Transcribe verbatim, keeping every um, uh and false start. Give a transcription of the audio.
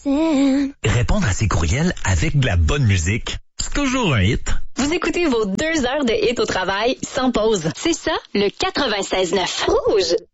Répondre à ses courriels avec de la bonne musique, c'est toujours un hit. Vous écoutez vos deux heures de hit au travail sans pause. C'est ça, le quatre-vingt-seize neuf. Rouge!